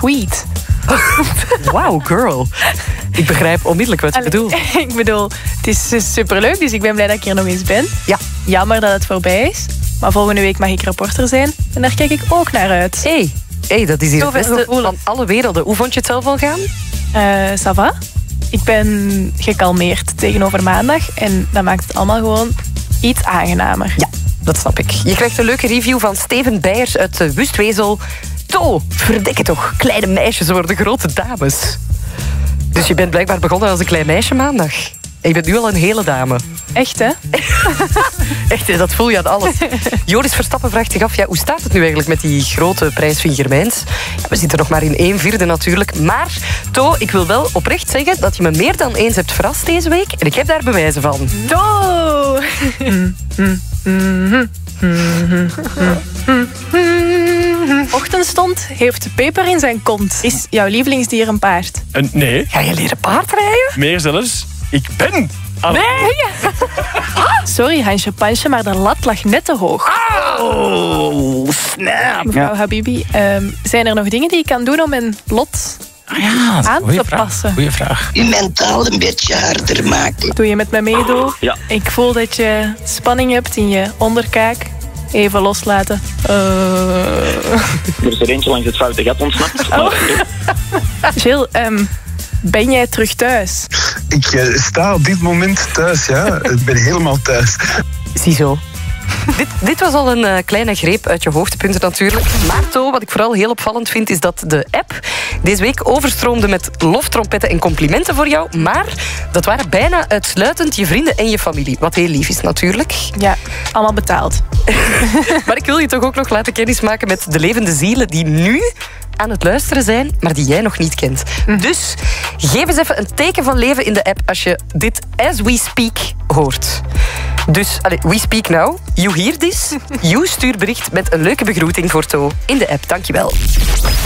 sweet. Wow, girl. Ik begrijp onmiddellijk wat je bedoelt. Ik bedoel, het is superleuk, dus ik ben blij dat ik hier nog eens ben. Ja. Jammer dat het voorbij is. Maar volgende week mag ik reporter zijn. En daar kijk ik ook naar uit. Hey, dat is hier het Zoveel beste gevoelens. van alle werelden. Hoe vond je het zelf al gaan? Ça va? Ik ben gekalmeerd tegenover maandag. En dat maakt het allemaal gewoon iets aangenamer. Ja, dat snap ik. Je krijgt een leuke review van Steven Beijers uit de Wustwezel. To, verdikke toch. Kleine meisjes worden grote dames. Dus je bent blijkbaar begonnen als een klein meisje maandag. En je bent nu al een hele dame. Echt, hè? Echt, hè, dat voel je aan alles. Joris Verstappen vraagt zich af, hoe staat het nu eigenlijk met die grote prijs Vingermijns? Ja, we zitten nog maar in 1/4 natuurlijk. Maar, To, ik wil wel oprecht zeggen dat je me meer dan eens hebt verrast deze week. En ik heb daar bewijzen van. To! Ochtendstond heeft peper in zijn kont. Is jouw lievelingsdier een paard? Nee, Ga je leren paardrijden? meer zelfs. Ik ben aan Nee! Sorry, Hansje Pansje, maar de lat lag net te hoog. Oh, snap. Mevrouw Habibi, zijn er nog dingen die ik kan doen om mijn lot aan te passen? Goeie vraag. Je mentaal een beetje harder maken. Doe je met me mee, Do? Ja. Ik voel dat je spanning hebt in je onderkaak. Even loslaten. Er is er eentje langs het foute gat ontsnapt. Jill, ben jij terug thuis? Ik sta op dit moment thuis, ja. Ik ben helemaal thuis. Ziezo. Dit was al een kleine greep uit je hoogtepunten natuurlijk. Maar To, wat ik vooral heel opvallend vind, is dat de app deze week overstroomde met loftrompetten en complimenten voor jou. Maar dat waren bijna uitsluitend je vrienden en je familie. Wat heel lief is natuurlijk. Ja, allemaal betaald. Maar ik wil je toch ook nog laten kennismaken met de levende zielen die nu aan het luisteren zijn, maar die jij nog niet kent. Dus geef eens even een teken van leven in de app als je dit as we speak hoort. Dus, we speak now. You hear this. You stuur bericht met een leuke begroeting voor To in de app. Dankjewel.